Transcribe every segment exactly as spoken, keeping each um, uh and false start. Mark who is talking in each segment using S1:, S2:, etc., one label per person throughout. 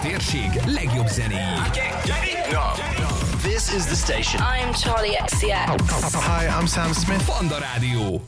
S1: térség legjobb zenéi.
S2: This is the station.
S3: I'm Charlie X C X.
S4: Hi, I'm Sam Smith.
S1: Panda Rádió.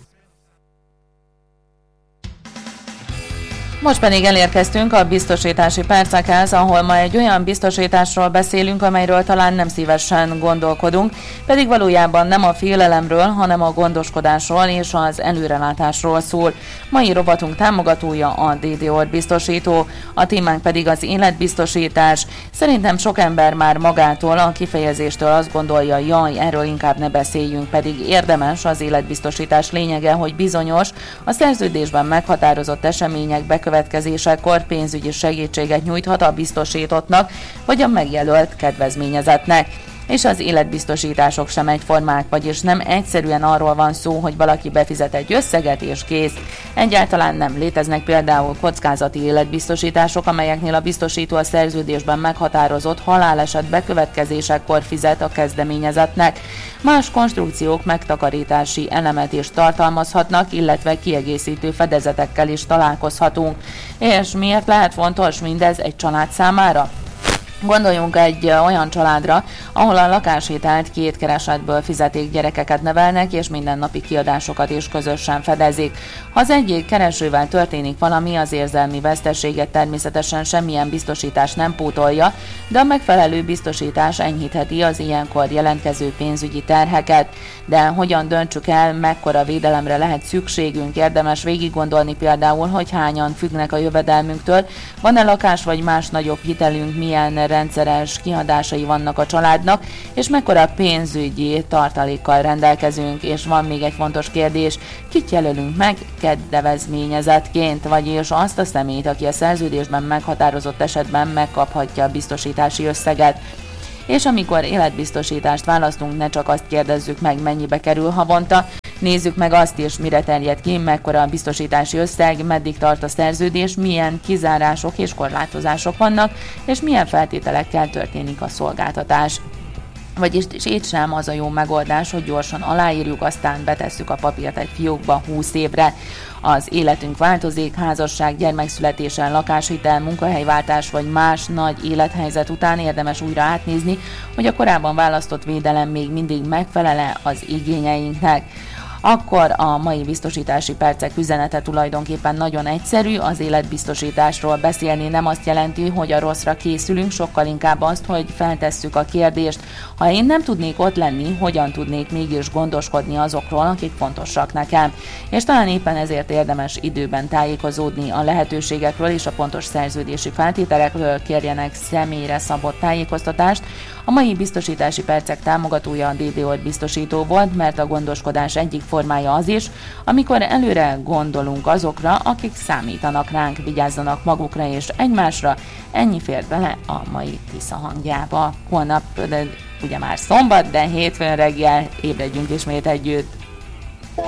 S5: Most pedig elérkeztünk a biztosítási percekhez, ahol ma egy olyan biztosításról beszélünk, amelyről talán nem szívesen gondolkodunk, pedig valójában nem a félelemről, hanem a gondoskodásról és az előrelátásról szól. Mai rovatunk támogatója a dé dé Orr biztosító, a témánk pedig az életbiztosítás. Szerintem sok ember már magától, a kifejezéstől azt gondolja, jaj, erről inkább ne beszéljünk, pedig érdemes. Az életbiztosítás lényege, hogy bizonyos, a szerződésben meghatározott események bekövetkezésekor pénzügyi segítséget nyújthat a biztosítottnak vagy a megjelölt kedvezményezettnek. És az életbiztosítások sem egyformák, vagyis nem egyszerűen arról van szó, hogy valaki befizet egy összeget és kész. Egyáltalán nem léteznek például kockázati életbiztosítások, amelyeknél a biztosító a szerződésben meghatározott haláleset bekövetkezésekor fizet a kezdeményezettnek. Más konstrukciók megtakarítási elemet is tartalmazhatnak, illetve kiegészítő fedezetekkel is találkozhatunk. És miért lehet fontos mindez egy család számára? Gondoljunk egy olyan családra, ahol a lakáshitelt két keresetből fizeték, gyerekeket nevelnek, és mindennapi kiadásokat is közösen fedezik. Ha az egyik keresővel történik valami, az érzelmi veszteséget természetesen semmilyen biztosítás nem pótolja, de a megfelelő biztosítás enyhítheti az ilyenkor jelentkező pénzügyi terheket. De hogyan döntsük el, mekkora védelemre lehet szükségünk? Érdemes végig gondolni például, hogy hányan függnek a jövedelmünktől, van-e lakás vagy más nagyobb hitelünk, milyen rendszeres kiadásai vannak a családnak, és mekkora pénzügyi tartalékkal rendelkezünk. És van még egy fontos kérdés, kit jelölünk meg kedvezményezettként, vagyis azt a személyt, aki a szerződésben meghatározott esetben megkaphatja a biztosítási összeget. És amikor életbiztosítást választunk, ne csak azt kérdezzük meg, mennyibe kerül havonta, nézzük meg azt is, mire terjed ki, mekkora a biztosítási összeg, meddig tart a szerződés, milyen kizárások és korlátozások vannak, és milyen feltételekkel történik a szolgáltatás. Vagyis itt sem az a jó megoldás, hogy gyorsan aláírjuk, aztán betesszük a papírt egy fiókba húsz évre. Az életünk változik, házasság, gyermekszületésen, lakáshitel, munkahelyváltás vagy más nagy élethelyzet után érdemes újra átnézni, hogy a korábban választott védelem még mindig megfelele az igényeinknek. Akkor a mai biztosítási percek üzenete tulajdonképpen nagyon egyszerű, az életbiztosításról beszélni nem azt jelenti, hogy a rosszra készülünk, sokkal inkább azt, hogy feltesszük a kérdést, ha én nem tudnék ott lenni, hogyan tudnék mégis gondoskodni azokról, akik fontosak nekem. És talán éppen ezért érdemes időben tájékozódni a lehetőségekről és a pontos szerződési feltételekről, kérjenek személyre szabott tájékoztatást. A mai biztosítási percek támogatója a dé dé Orr biztosító volt, mert a gondoskodás egyik formája az is, amikor előre gondolunk azokra, akik számítanak ránk, vigyázzanak magukra és egymásra. Ennyi fért bele a mai Tisza hangjába. Holnap, de ugye már szombat, de hétfőn reggel ébredjünk ismét együtt.